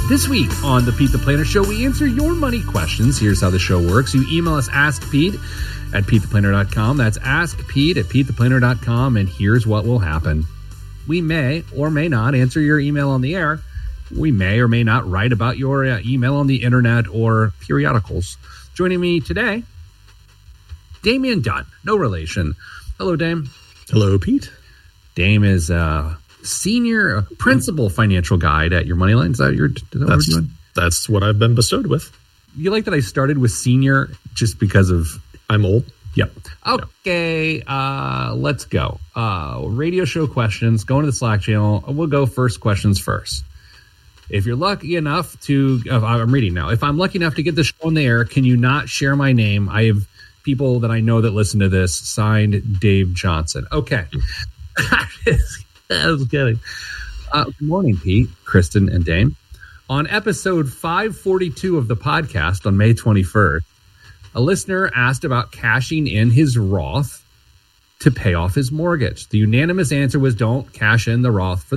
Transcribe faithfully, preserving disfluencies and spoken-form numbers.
This week on the Pete the Planner Show, we answer your money questions. Here's how the show works. You email us askpete at pete the planner dot com. That's askpete at pete the planner dot com. And here's what will happen. We may or may not answer your email on the air. We may or may not write about your uh, email on the internet or periodicals. Joining me today, Damian Dunn. No relation. Hello, Dame. Hello, Pete. Dame is uh senior principal financial guide at Your Moneyline. Is that your? Is that what That's, we're doing? that's what I've been bestowed with. You like that I started with senior just because of. I'm old. Yep. Okay. Uh, let's go. Uh, radio show questions. Go into the Slack channel. We'll go first questions first. If you're lucky enough to, uh, I'm reading now. If I'm lucky enough to get the show on the air, can you not share my name? I have people that I know that listen to this. Signed, Dave Johnson. Okay. I was kidding. Uh, good morning, Pete, Kristen, and Dame. On episode five forty-two of the podcast on May twenty-first, a listener asked about cashing in his Roth to pay off his mortgage. The unanimous answer was don't cash in the Roth for